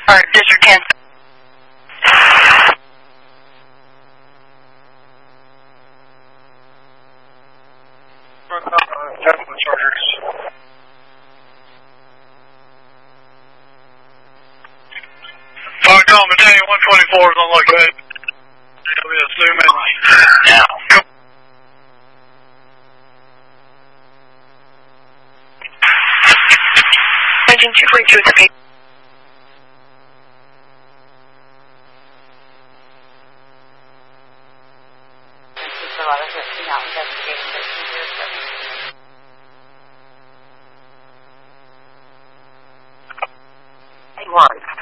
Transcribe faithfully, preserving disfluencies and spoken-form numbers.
Alright, District ten. Tesla Chargers. Falcon, Battalion one twenty-four is on location. It'll be a zoom in now. Engine two forty-two is okay. One.